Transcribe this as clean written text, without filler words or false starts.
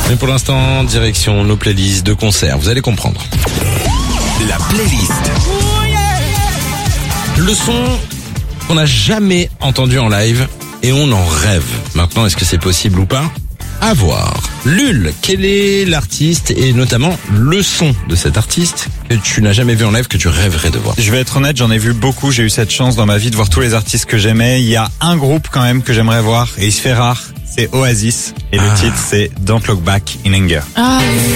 Mais pour l'instant, direction nos playlists de concerts, vous allez comprendre. La playlist. Le son qu'on n'a jamais entendu en live et on en rêve. Maintenant, est-ce que c'est possible ou pas ? À voir. Lul, quel est l'artiste et notamment le son de cet artiste que tu n'as jamais vu en live, que tu rêverais de voir ? Je vais être honnête, j'en ai vu beaucoup, j'ai eu cette chance dans ma vie de voir tous les artistes que j'aimais. Il y a un groupe quand même que j'aimerais voir et il se fait rare, c'est Oasis et le titre c'est Don't Look Back in Anger.